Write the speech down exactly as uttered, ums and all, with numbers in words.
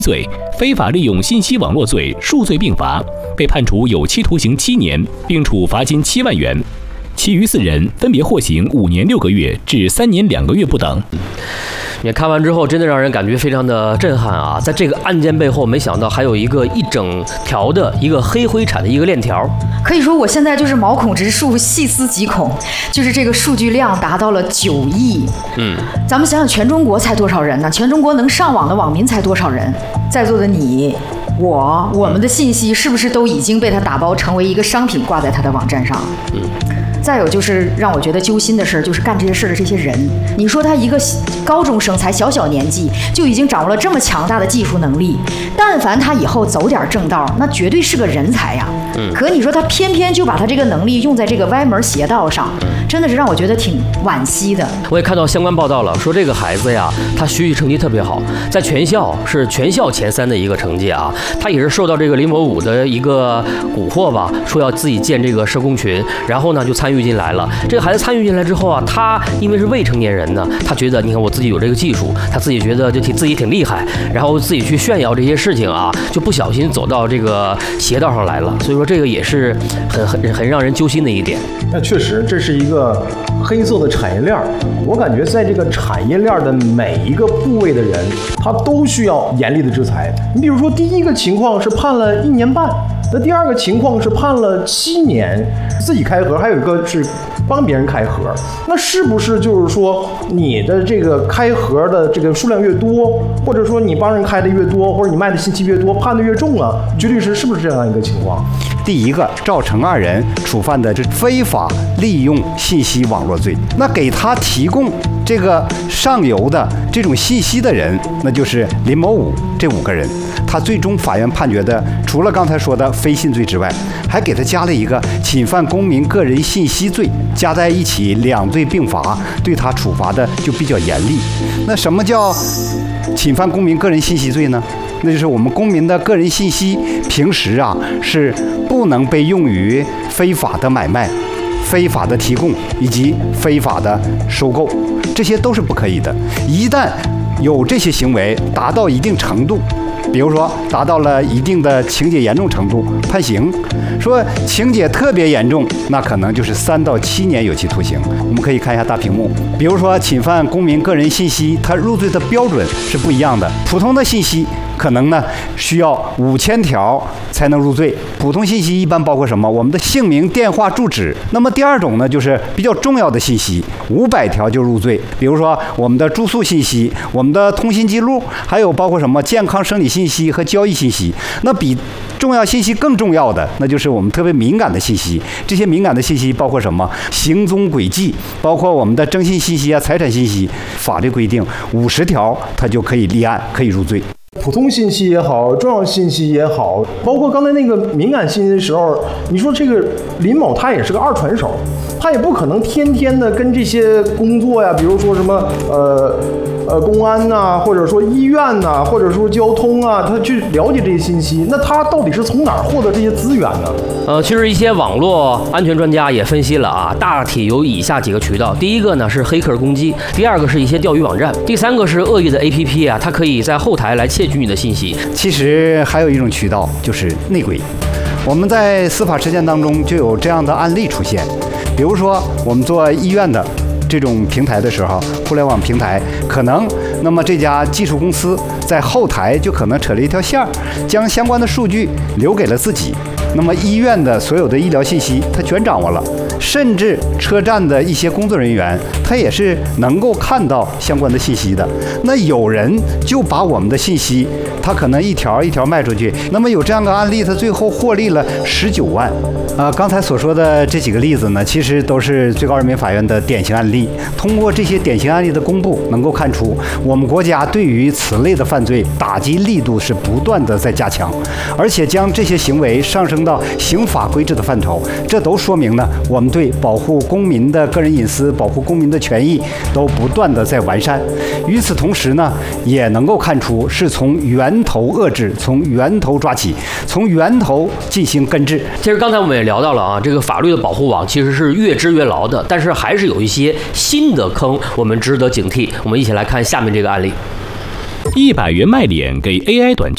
罪，非法利用信息网络罪数罪并罚，被判处有期徒刑七年，并处罚金七万元。其余四人分别获刑五年六个月至三年两个月不等。 你看完之后，真的让人感觉非常的震撼啊！在这个案件背后，没想到还有一个一整条的一个黑灰产的一个链条。 可以说，我现在就是毛孔直竖，细思极恐，就是这个数据量达到了九亿。嗯，咱们想想，全中国才多少人呢？全中国能上网的网民才多少人？在座的你。我我们的信息是不是都已经被他打包成为一个商品挂在他的网站上？嗯，再有就是让我觉得揪心的事儿，就是干这些事儿的这些人。你说他一个高中生才小小年纪就已经掌握了这么强大的技术能力，但凡他以后走点正道，那绝对是个人才呀。嗯，可你说他偏偏就把他这个能力用在这个歪门邪道上，真的是让我觉得挺惋惜的。 我也看到相关报道了，说这个孩子呀，他学习成绩特别好，在全校是全校前三的一个成绩啊。他也是受到这个林某武的一个蛊惑吧，说要自己建这个社工群，然后呢就参与进来了。这个孩子参与进来之后啊，他因为是未成年人呢，他觉得你看我自己有这个技术，他自己觉得就挺自己挺厉害，然后自己去炫耀这些事情啊，就不小心走到这个邪道上来了。所以说这个也是很很很让人揪心的一点。 那确实这是一个黑色的产业链，我感觉在这个产业链的每一个部位的人，他都需要严厉的制裁。你比如说第一个情况是判了一年半，那第二个情况是判了七年，自己开盒，还有一个是帮别人开盒。那是不是就是说你的这个开盒的这个数量越多，或者说你帮人开的越多，或者你卖的信息越多，判的越重啊？鞠律师，是不是这样一个情况？ 第一个，赵成二人触犯的是非法利用信息网络罪，那给他提供这个上游的这种信息的人，那就是林某武这五个人。他最终法院判决的，除了刚才说的非信罪之外，还给他加了一个侵犯公民个人信息罪，加在一起两罪并罚，对他处罚的就比较严厉。那什么叫侵犯公民个人信息罪呢？那就是我们公民的个人信息平时啊是不能被用于非法的买卖、非法的提供以及非法的收购，这些都是不可以的。一旦有这些行为达到一定程度，比如说达到了一定的情节严重程度，判刑。说情节特别严重，那可能就是三到七年有期徒刑。我们可以看一下大屏幕，比如说侵犯公民个人信息，它入罪的标准是不一样的。普通的信息可能呢需要五千条才能入罪。普通信息一般包括什么？我们的姓名、电话、住址。那么第二种呢，就是比较重要的信息，五百条就入罪。比如说我们的住宿信息、我们的通信记录，还有包括什么健康生理信息和交易信息。那比重要信息更重要的，那就是我们特别敏感的信息。这些敏感的信息包括什么？行踪轨迹，包括我们的征信信息啊、财产信息。法律规定五十条，它就可以立案，可以入罪。 普通信息也好，重要信息也好，包括刚才那个敏感信息的时候，你说这个林某他也是个二传手，他也不可能天天的跟这些工作呀，比如说什么呃呃公安呐、啊，或者说医院呐、啊，或者说交通啊，他去了解这些信息，那他到底是从哪儿获得这些资源呢？ 呃，其实一些网络安全专家也分析了啊，大体有以下几个渠道。第一个呢是黑客攻击，第二个是一些钓鱼网站，第三个是恶意的 A P P 啊，它可以在后台来窃取你的信息。 其实还有一种渠道就是内鬼，我们在司法实践当中就有这样的案例出现。比如说我们做医院的这种平台的时候，互联网平台可能，那么这家技术公司在后台就可能扯了一条线儿，将相关的数据留给了自己。那么医院的所有的医疗信息，他全掌握了，甚至车站的一些工作人员，他也是能够看到相关的信息的。那有人就把我们的信息，他可能一条一条卖出去。那么有这样的案例，他最后获利了十九万。呃，刚才所说的这几个例子呢，其实都是最高人民法院的典型案例。通过这些典型案例的公布，能够看出我们国家对于此类的犯罪打击力度是不断的在加强，而且将这些行为上升到刑法规制的范畴，这都说明呢，我们对保护公民的个人隐私、保护公民的权益都不断的在完善。与此同时呢，也能够看出是从源头遏制，从源头抓起，从源头进行根治。 其实刚才我们也聊到了啊，这个法律的保护网其实是越织越牢的，但是还是有一些新的坑，我们值得警惕。我们一起来看下面这个案例： 一百元卖脸给 A I 短剧。